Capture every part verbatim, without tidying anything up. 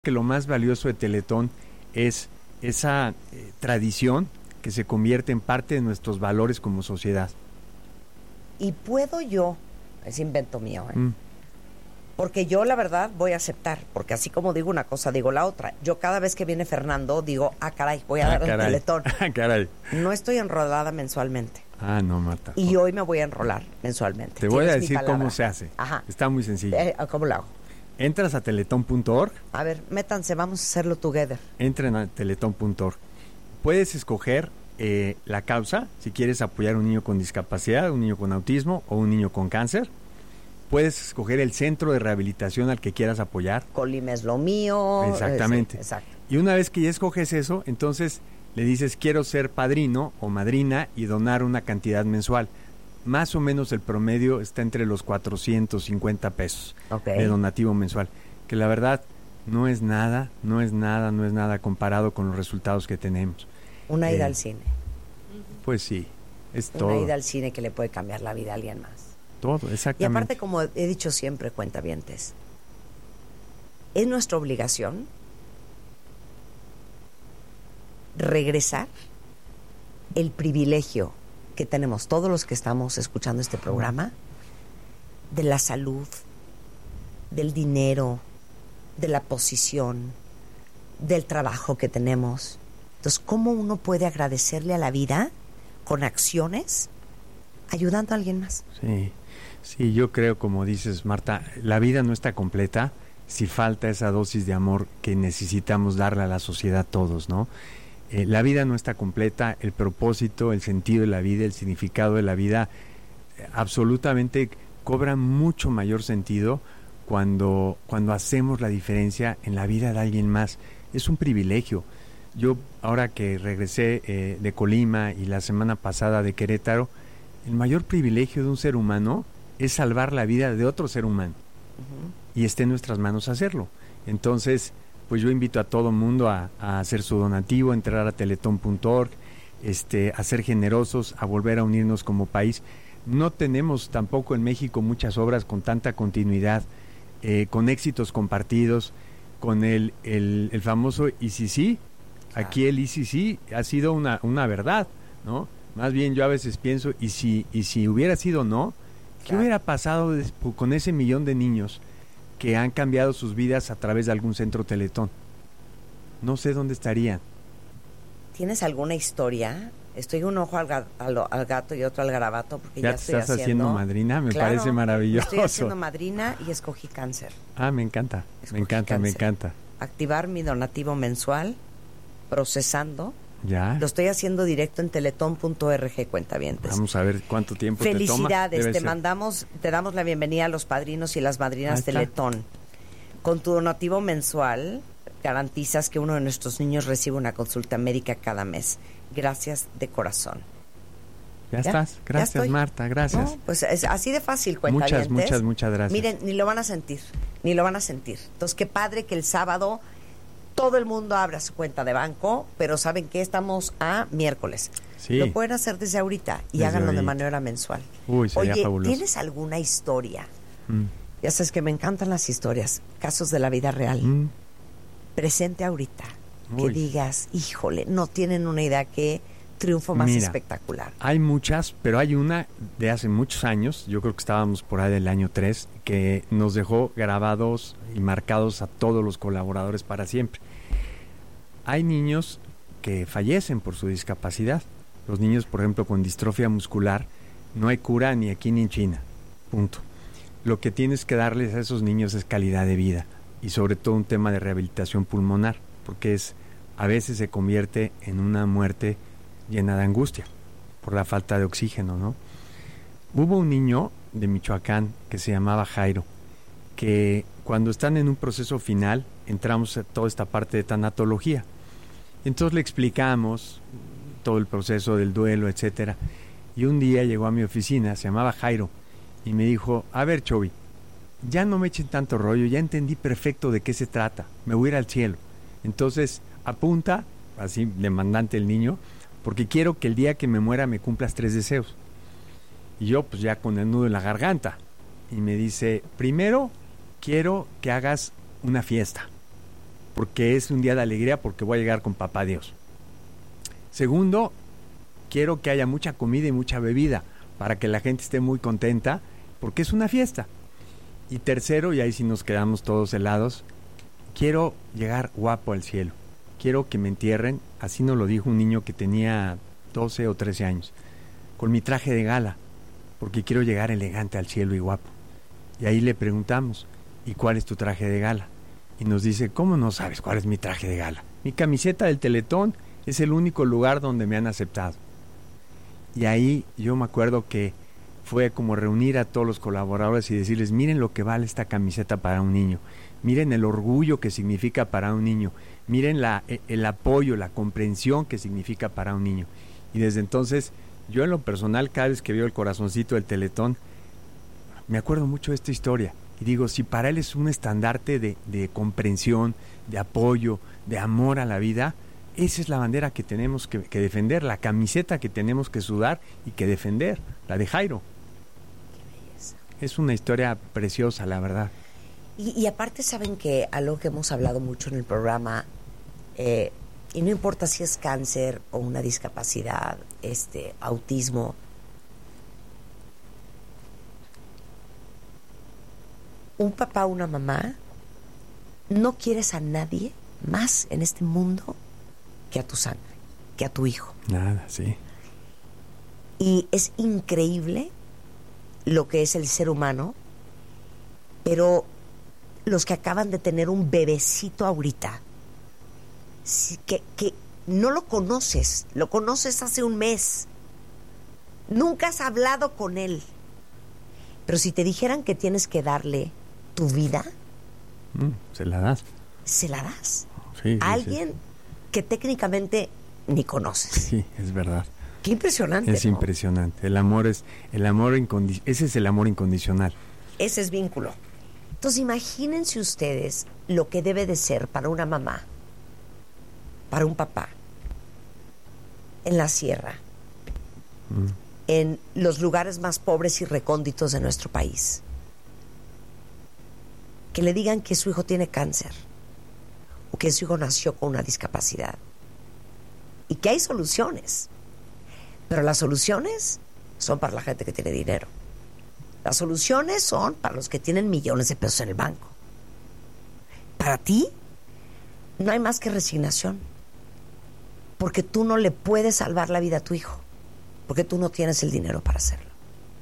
que lo más valioso de Teletón es esa eh, tradición que se convierte en parte de nuestros valores como sociedad. Y puedo yo, es invento mío, ¿eh? Mm. Porque yo la verdad voy a aceptar, porque así como digo una cosa, digo la otra. Yo cada vez que viene Fernando digo, ah caray, voy a Ah, dar el caray. Teletón. Ah, caray. No estoy enrolada mensualmente. Ah, no, Marta. Y hoy me voy a enrolar mensualmente. Te voy a Tienes mi decir palabra. cómo se hace. Ajá. Está muy sencillo. Eh, ¿Cómo lo hago? Entras a teletón punto org, A ver, métanse, vamos a hacerlo together. entren a teletón punto org. Puedes escoger eh, la causa, si quieres apoyar a un niño con discapacidad, un niño con autismo o un niño con cáncer. Puedes escoger el centro de rehabilitación al que quieras apoyar. Colima es lo mío. Exactamente. Eh, sí, exacto. Y una vez que ya escoges eso, entonces le dices quiero ser padrino o madrina y donar una cantidad mensual. Más o menos el promedio está entre los cuatrocientos cincuenta pesos Okay. de donativo mensual, que la verdad no es nada, no es nada, no es nada comparado con los resultados que tenemos. Una ida Eh, al cine. Pues sí, es Una todo, ida al cine que le puede cambiar la vida a alguien más. todo, Y exactamente. aparte, como he dicho siempre, cuentavientes, es nuestra obligación regresar el privilegio que tenemos todos los que estamos escuchando este programa de la salud, del dinero, de la posición, del trabajo que tenemos. Entonces, ¿cómo uno puede agradecerle a la vida con acciones ayudando a alguien más? Sí, sí, yo creo, como dices, Marta, la vida no está completa si falta esa dosis de amor que necesitamos darle a la sociedad todos, ¿no? Eh, la vida no está completa, el propósito, el sentido de la vida, el significado de la vida, eh, absolutamente cobra mucho mayor sentido cuando, cuando hacemos la diferencia en la vida de alguien más. Es un privilegio. Yo, ahora que regresé eh, de Colima y la semana pasada de Querétaro, el mayor privilegio de un ser humano es salvar la vida de otro ser humano. Uh-huh. Y está en nuestras manos hacerlo. Entonces, pues yo invito a todo mundo a, a hacer su donativo, a entrar a teletón punto org, este, a ser generosos, a volver a unirnos como país. No tenemos tampoco en México muchas obras con tanta continuidad, eh, con éxitos compartidos, con el, el, el famoso I C C. Aquí el I C C ha sido una, una verdad, ¿no? Más bien yo a veces pienso, y si, y si hubiera sido no, ¿qué claro. hubiera pasado des- con ese millón de niños que han cambiado sus vidas a través de algún centro Teletón? No sé dónde estarían. ¿Tienes alguna historia? Estoy un ojo al, ga- al, al gato y otro al garabato porque ya, ¿Ya te estoy estás haciendo... haciendo madrina? Me Claro, parece maravilloso. Estoy haciendo madrina y escogí cáncer. Ah, me encanta, Escogí me encanta, cáncer. me encanta. Activar mi donativo mensual, procesando. Ya. Lo estoy haciendo directo en teletón punto org, cuentavientes. Vamos a ver cuánto tiempo te toma. Felicidades, Debe te ser. mandamos, te damos la bienvenida a los padrinos y las madrinas Ahí está. Teletón. Con tu donativo mensual garantizas que uno de nuestros niños recibe una consulta médica cada mes. Gracias de corazón. Ya, ¿Ya? estás. Ya Gracias, estoy. Marta, gracias. No, pues es así de fácil, Muchas, cuentavientes. muchas, muchas gracias. Miren, ni lo van a sentir, ni lo van a sentir. Entonces, qué padre que el sábado todo el mundo abra su cuenta de banco, pero ¿saben qué? Estamos a miércoles. Sí. Lo pueden hacer desde ahorita y Desde háganlo de ahorita. manera mensual. Uy, sería Oye, fabuloso. ¿tienes alguna historia? Mm. Ya sabes que me encantan las historias, casos de la vida real. Mm. Presente ahorita, que Uy. digas, híjole, no tienen una idea, qué triunfo más Mira, espectacular. Hay muchas, pero hay una de hace muchos años, yo creo que estábamos por ahí del año tres, que nos dejó grabados y marcados a todos los colaboradores para siempre. Hay niños que fallecen por su discapacidad. Los niños, por ejemplo, con distrofia muscular, no hay cura ni aquí ni en China. Punto. Lo que tienes que darles a esos niños es calidad de vida y sobre todo un tema de rehabilitación pulmonar, porque es a veces se convierte en una muerte llena de angustia por la falta de oxígeno, ¿no? Hubo un niño de Michoacán que se llamaba Jairo, que cuando están en un proceso final entramos a toda esta parte de tanatología. Entonces le explicamos todo el proceso del duelo, etcétera. Y un día llegó a mi oficina, se llamaba Jairo, y me dijo, a ver, Chovy, ya no me echen tanto rollo, ya entendí perfecto de qué se trata, me voy a ir al cielo. Entonces, apunta, así demandante el niño, porque quiero que el día que me muera me cumplas tres deseos. Y yo, pues ya con el nudo en la garganta. Y me dice, primero, quiero que hagas una fiesta. porque es un día de alegría, porque voy a llegar con papá Dios. Segundo, quiero que haya mucha comida y mucha bebida para que la gente esté muy contenta, porque es una fiesta. Y tercero, y ahí sí nos quedamos todos helados, quiero llegar guapo al cielo. Quiero que me entierren, así nos lo dijo un niño que tenía doce o trece años, con mi traje de gala, porque quiero llegar elegante al cielo y guapo. Y ahí le preguntamos, ¿y cuál es tu traje de gala? Y nos dice, ¿cómo no sabes cuál es mi traje de gala? Mi camiseta del Teletón es el único lugar donde me han aceptado. Y ahí yo me acuerdo que fue como reunir a todos los colaboradores y decirles, miren lo que vale esta camiseta para un niño, miren el orgullo que significa para un niño, miren la, el apoyo, la comprensión que significa para un niño. Y desde entonces, yo en lo personal, cada vez que veo el corazoncito del Teletón, me acuerdo mucho de esta historia. Y digo, si para él es un estandarte de, de comprensión, de apoyo, de amor a la vida, esa es la bandera que tenemos que, que defender, la camiseta que tenemos que sudar y que defender, la de Jairo. Qué belleza. Es una historia preciosa, la verdad. Y, y aparte saben que algo que hemos hablado mucho en el programa, eh, y no importa si es cáncer o una discapacidad, este, autismo, un papá o una mamá, no quieres a nadie más en este mundo que a tu sangre, que a tu hijo. Nada, sí. Y es increíble lo que es el ser humano, pero los que acaban de tener un bebecito ahorita, que, que no lo conoces, lo conoces hace un mes, nunca has hablado con él, pero si te dijeran que tienes que darle tu vida, mm, se la das. Se la das. Sí, sí, a alguien sí. que técnicamente ni conoces. Sí, es verdad. Qué impresionante. Es ¿no? impresionante. El amor es el amor incondicional. Ese es el amor incondicional. Ese es vínculo. Entonces imagínense ustedes lo que debe de ser para una mamá, para un papá, en la sierra, mm. en los lugares más pobres y recónditos de nuestro país, que le digan que su hijo tiene cáncer o que su hijo nació con una discapacidad y que hay soluciones, pero las soluciones son para la gente que tiene dinero. Las soluciones son para los que tienen millones de pesos en el banco. Para ti no hay más que resignación, porque tú no le puedes salvar la vida a tu hijo, porque tú no tienes el dinero para hacerlo.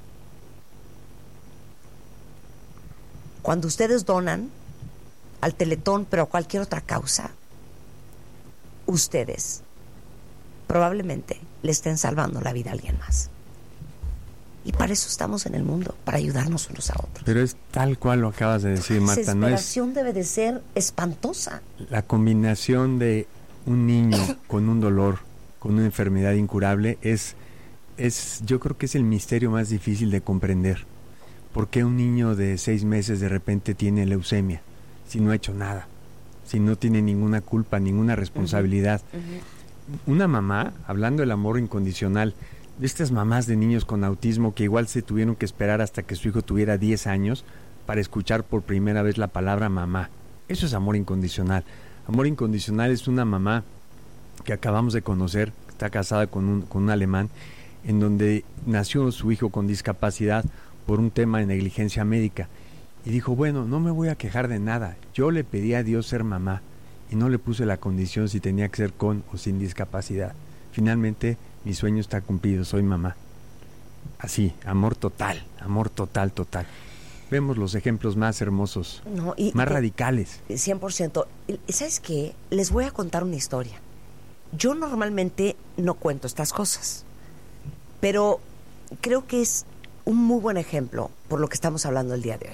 Cuando ustedes donan al Teletón, pero a cualquier otra causa, ustedes probablemente le estén salvando la vida a alguien más. Y para eso estamos en el mundo, para ayudarnos unos a otros. Pero es tal cual lo acabas de decir, Marta. La desesperación no es... debe de ser espantosa. La combinación de un niño con un dolor, con una enfermedad incurable, es, es, yo creo que es el misterio más difícil de comprender. ¿Por qué un niño de seis meses de repente tiene leucemia? Si no ha hecho nada, si no tiene ninguna culpa, ninguna responsabilidad. Uh-huh. Uh-huh. Una mamá, hablando del amor incondicional, de estas mamás de niños con autismo que igual se tuvieron que esperar hasta que su hijo tuviera diez años para escuchar por primera vez la palabra mamá. Eso es amor incondicional. Amor incondicional es una mamá que acabamos de conocer, está casada con un, con un alemán, en donde nació su hijo con discapacidad por un tema de negligencia médica. Y dijo, bueno, no me voy a quejar de nada. Yo le pedí a Dios ser mamá y no le puse la condición si tenía que ser con o sin discapacidad. Finalmente, mi sueño está cumplido, soy mamá. Así, amor total, amor total, total. Vemos los ejemplos más hermosos, no, y, más y, radicales. cien por ciento. ¿Sabes qué? Les voy a contar una historia. Yo normalmente no cuento estas cosas, pero creo que es un muy buen ejemplo por lo que estamos hablando el día de hoy.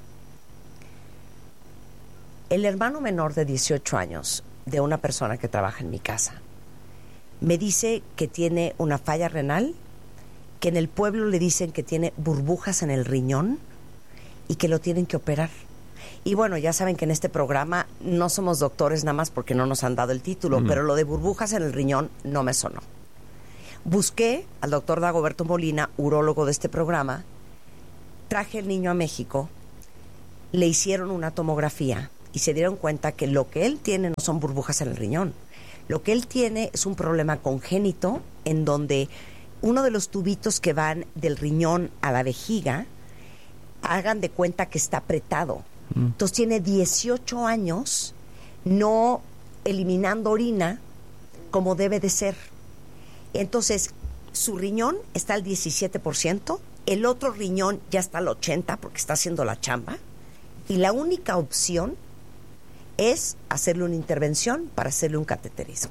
El hermano menor de dieciocho años de una persona que trabaja en mi casa me dice que tiene una falla renal, que en el pueblo le dicen que tiene burbujas en el riñón y que lo tienen que operar. Y bueno, ya saben que en este programa no somos doctores nada más porque no nos han dado el título, mm. pero lo de burbujas en el riñón no me sonó. Busqué al doctor Dagoberto Molina, urólogo de este programa, traje el niño a México, le hicieron una tomografía y se dieron cuenta que lo que él tiene no son burbujas en el riñón. Lo que él tiene es un problema congénito en donde uno de los tubitos que van del riñón a la vejiga, hagan de cuenta que está apretado. Mm. Entonces tiene dieciocho años no eliminando orina como debe de ser. Entonces, su riñón está al diecisiete por ciento, el otro riñón ya está al ochenta por ciento porque está haciendo la chamba, y la única opción es hacerle una intervención para hacerle un cateterismo.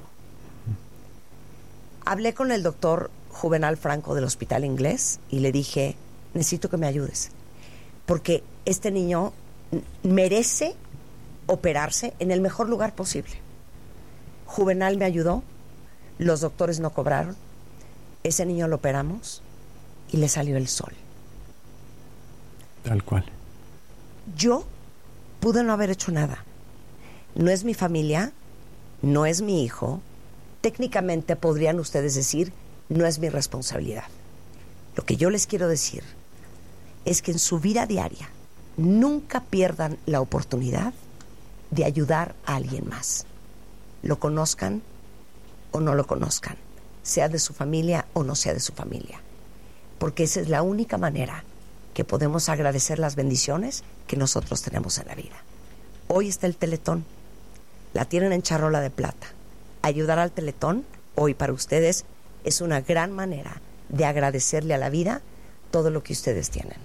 Hablé con el doctor Juvenal Franco del Hospital Inglés y le dije, necesito que me ayudes, porque este niño merece operarse en el mejor lugar posible. Juvenal me ayudó, los doctores no cobraron, ese niño lo operamos y le salió el sol. Tal cual. Yo pude no haber hecho nada. No es mi familia, no es mi hijo. Técnicamente podrían ustedes decir, no es mi responsabilidad. Lo que yo les quiero decir es que en su vida diaria nunca pierdan la oportunidad de ayudar a alguien más. Lo conozcan o no lo conozcan, sea de su familia o no sea de su familia. Porque esa es la única manera que podemos agradecer las bendiciones que nosotros tenemos en la vida. Hoy está el Teletón. La tienen en charola de plata. Ayudar al Teletón hoy para ustedes es una gran manera de agradecerle a la vida todo lo que ustedes tienen.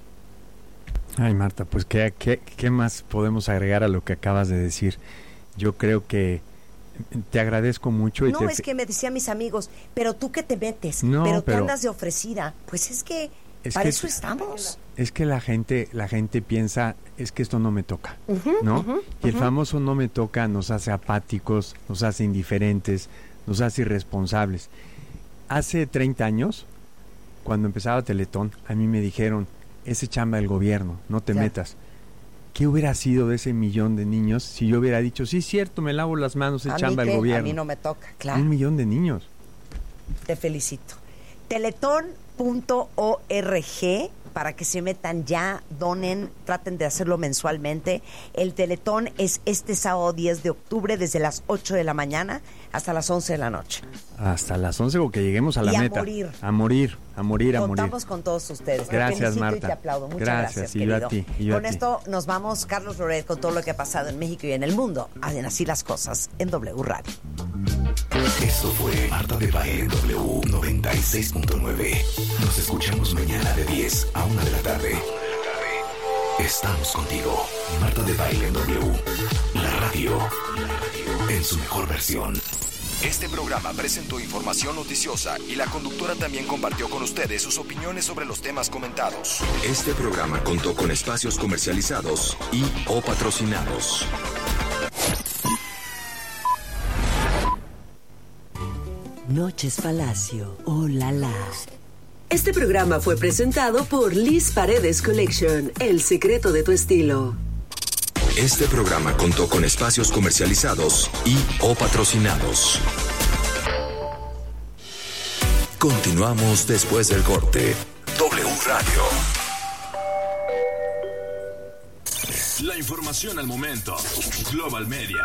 Ay, Marta, pues ¿qué, qué, qué más podemos agregar a lo que acabas de decir? Yo creo que te agradezco mucho. Y no, te... es que me decían mis amigos, pero tú que te metes, no, pero, pero tú andas de ofrecida. Pues es que es para que, eso estamos. Es que la gente, la gente piensa, es que esto no me toca, uh-huh, ¿no? Uh-huh, y el uh-huh. famoso no me toca nos hace apáticos, nos hace indiferentes, nos hace irresponsables. Hace treinta años, cuando empezaba Teletón, a mí me dijeron, ese chamba del gobierno, no te ya. metas. ¿Qué hubiera sido de ese millón de niños si yo hubiera dicho, sí, cierto, me lavo las manos, es chamba del gobierno? A mí no me toca, claro. Un millón de niños. Te felicito. Teletón punto org para que se metan ya, donen, traten de hacerlo mensualmente. El Teletón es este sábado diez de octubre desde las ocho de la mañana hasta las once de la noche. Hasta las once o que lleguemos a la y meta. a morir. A morir, a morir, a morir. Contamos con todos ustedes. Gracias, te felicito Marta. Y te aplaudo. Muchas gracias, gracias, y querido. yo a ti, y yo con a ti. esto nos vamos, Carlos Loret, con todo lo que ha pasado en México y en el mundo. Hacen así las cosas en W Radio. Esto fue Marta de Baile en W noventa y seis punto nueve. Nos escuchamos mañana de diez a una de la tarde. Estamos contigo. Marta de Baile en W. La radio. En su mejor versión. Este programa presentó información noticiosa y la conductora también compartió con ustedes sus opiniones sobre los temas comentados. Este programa contó con espacios comercializados y o patrocinados. Noches Palacio, oh la la. Este programa fue presentado por Liz Paredes Collection, el secreto de tu estilo. Este programa contó con espacios comercializados y o patrocinados. Continuamos después del corte. W Radio. La información al momento. Global Media.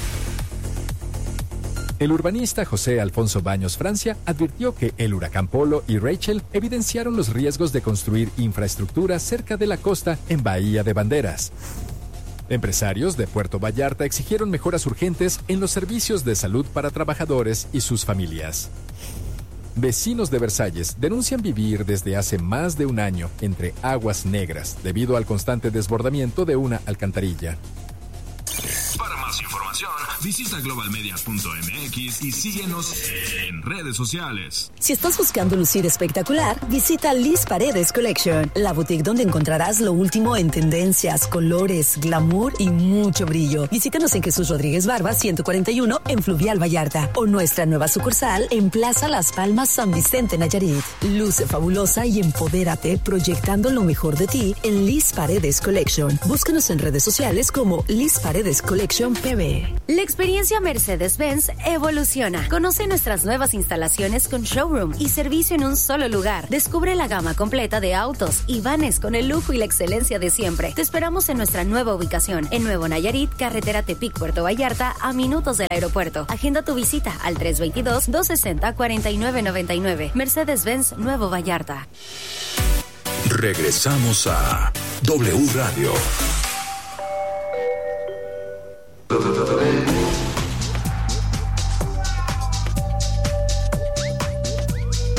El urbanista José Alfonso Baños Francia advirtió que el huracán Polo y Rachel evidenciaron los riesgos de construir infraestructura cerca de la costa en Bahía de Banderas. Empresarios de Puerto Vallarta exigieron mejoras urgentes en los servicios de salud para trabajadores y sus familias. Vecinos de Versalles denuncian vivir desde hace más de un año entre aguas negras debido al constante desbordamiento de una alcantarilla. Para más información, visita global media punto m x y síguenos en redes sociales. Si estás buscando lucir espectacular, visita Liz Paredes Collection, la boutique donde encontrarás lo último en tendencias, colores, glamour y mucho brillo. Visítanos en Jesús Rodríguez Barba ciento cuarenta y uno en Fluvial Vallarta o nuestra nueva sucursal en Plaza Las Palmas San Vicente Nayarit. Luce fabulosa y empodérate proyectando lo mejor de ti en Liz Paredes Collection. Búscanos en redes sociales como Liz Paredes Collection P B. La experiencia Mercedes-Benz evoluciona. Conoce nuestras nuevas instalaciones con showroom y servicio en un solo lugar. Descubre la gama completa de autos y vanes con el lujo y la excelencia de siempre. Te esperamos en nuestra nueva ubicación, en Nuevo Nayarit, carretera Tepic, Puerto Vallarta, a minutos del aeropuerto. Agenda tu visita al tres dos dos, dos seis cero, cuatro nueve nueve nueve. Mercedes-Benz Nuevo Vallarta. Regresamos a W Radio.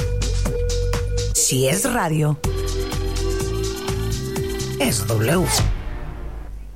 Si es radio, es W.